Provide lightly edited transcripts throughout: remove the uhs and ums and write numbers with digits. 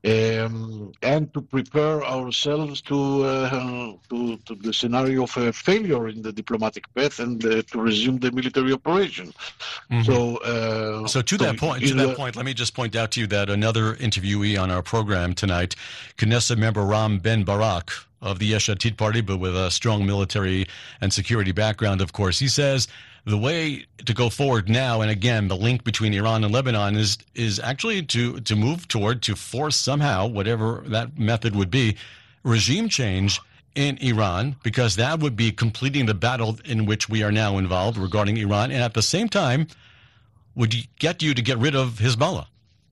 and to prepare ourselves to the scenario of a failure in the diplomatic path and to resume the military operation. Mm-hmm. So to that point, let me just point out to you that another interviewee on our program tonight, Knesset member Ram Ben Barak of the Yesh Atid party, but with a strong military and security background, of course, he says the way to go forward now, and again, the link between Iran and Lebanon is actually to move toward, to force somehow, whatever that method would be, regime change in Iran, because that would be completing the battle in which we are now involved regarding Iran, and at the same time would get you to get rid of Hezbollah.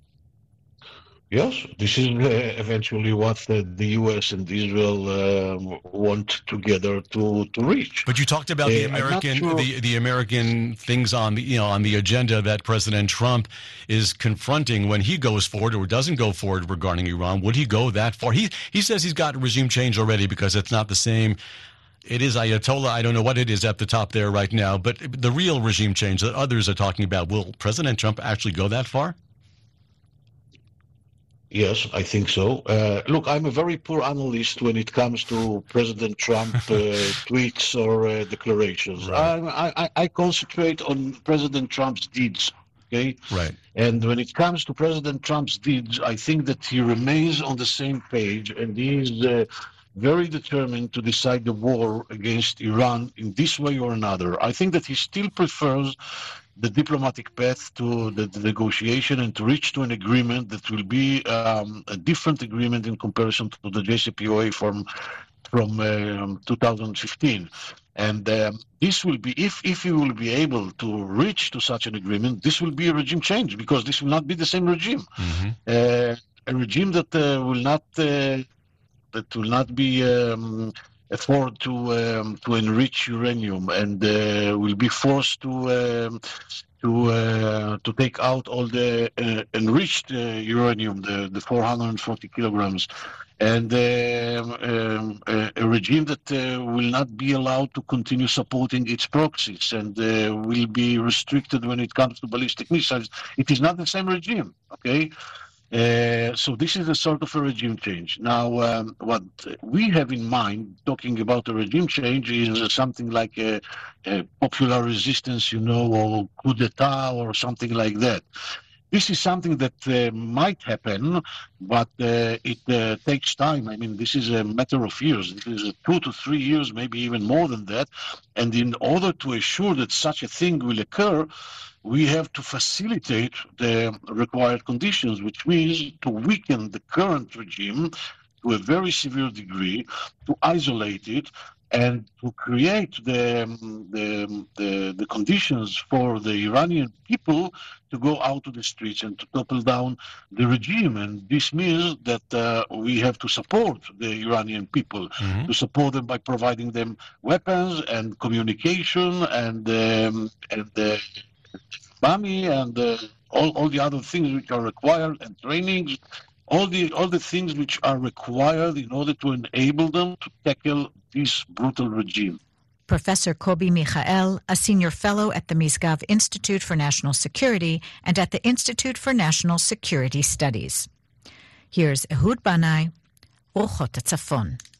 Yes, this is eventually what the U.S. and Israel want together to reach. But you talked about the American things on the agenda that President Trump is confronting when he goes forward or doesn't go forward regarding Iran. Would he go that far? He says he's got regime change already because it's not the same. It is Ayatollah. I don't know what it is at the top there right now, but the real regime change that others are talking about. Will President Trump actually go that far? Yes, I think so. Look, I'm a very poor analyst when it comes to President Trump tweets or declarations. Right. I concentrate on President Trump's deeds, okay? Right. And when it comes to President Trump's deeds, I think that he remains on the same page, and he is very determined to decide the war against Iran in this way or another. I think that he still prefers the diplomatic path to the negotiation and to reach to an agreement that will be a different agreement in comparison to the JCPOA from 2015. And this will be, if he will be able to reach to such an agreement, this will be a regime change, because this will not be the same regime. Mm-hmm. A regime that will not be afford to enrich uranium, and will be forced to take out all the enriched uranium, the 440 kilograms, and a regime that will not be allowed to continue supporting its proxies and will be restricted when it comes to ballistic missiles. It is not the same regime, okay? So this is a sort of a regime change. Now, what we have in mind, talking about a regime change, is something like a popular resistance, or coup d'etat or something like that. This is something that might happen, but it takes time. I mean, this is a matter of years. It is 2 to 3 years, maybe even more than that. And in order to assure that such a thing will occur, we have to facilitate the required conditions, which means to weaken the current regime to a very severe degree, to isolate it, and to create the conditions for the Iranian people to go out to the streets and to topple down the regime. And this means that we have to support the Iranian people, mm-hmm. to support them by providing them weapons and communication and money and all the other things which are required, and trainings, all the things which are required in order to enable them to tackle this brutal regime. Professor Kobi Michael, a senior fellow at the Misgav Institute for National Security and at the Institute for National Security Studies. Here's Ehud Banai, Orchot HaTzafon.